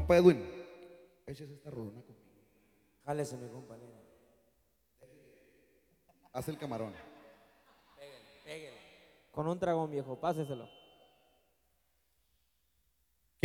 Compa Edwin, échese esta rolona conmigo. Jálese, mi compañero. Haz el camarón. Pégale. Con un dragón, viejo, páseselo.